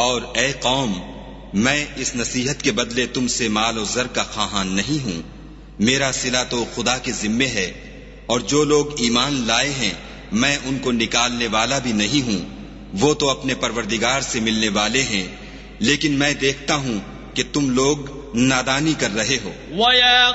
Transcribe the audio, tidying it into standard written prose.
और ए कौम, मैं इस नसीहत के बदले तुमसे माल और ज़र का ख्वाहान नहीं हूँ। मेरा सिला तो खुदा के जिम्मे है, और जो लोग ईमान लाए हैं मैं उनको निकालने वाला भी नहीं हूँ। वो तो अपने परवरदिगार से मिलने वाले हैं, लेकिन मैं देखता हूँ कि तुम लोग नादानी कर रहे हो।